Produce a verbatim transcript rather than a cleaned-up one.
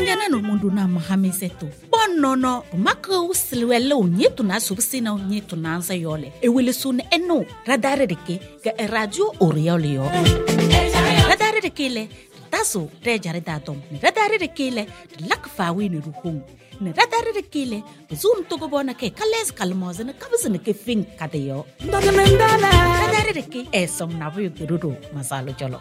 Nyana no mundu na mahamiseto. Bon no no, maka usilwelo nyetu na subsina nyetu na ansa yole. E wile sun eno radare deke ga e radio oriole yo. Radare deke le taso rejare datom. Radare deke le lakfawi ni ruhung. Ne radare deke le zoom togo bona ke kales kalmoze ne kabzene ke fin kadeyo. Radare deke e som na buyu gerudo masalo jolo.